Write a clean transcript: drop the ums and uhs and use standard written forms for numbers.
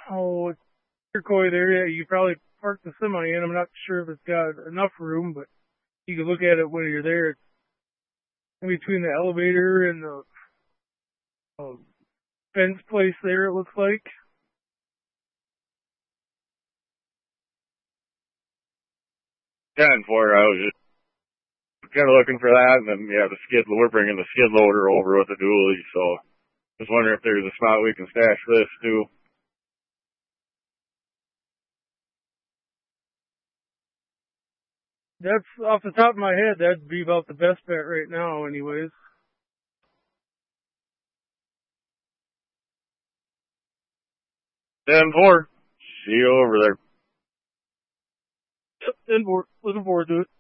Oh, Iroquois there, yeah, you probably park the semi in. I'm not sure if it's got enough room, but you can look at it when you're there. It's in between the elevator and the uh, fence place there, it looks like. 10-4, I was just kind of looking for that, and then, yeah, we're bringing the skid loader over with the dually, so just wondering if there's a spot we can stash this, too. That's off the top of my head, that'd be about the best bet right now, anyways. 10-4. See you over there. And we're looking forward to it.